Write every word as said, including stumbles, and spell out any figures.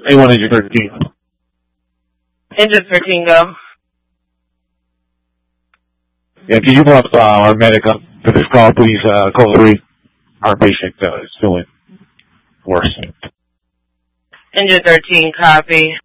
A one Engine thirteen. Engine thirteen, go. Yeah, can you pull up uh, our medic up to this call, please? Uh, call three. Our patient uh, is feeling worse. Engine thirteen, copy.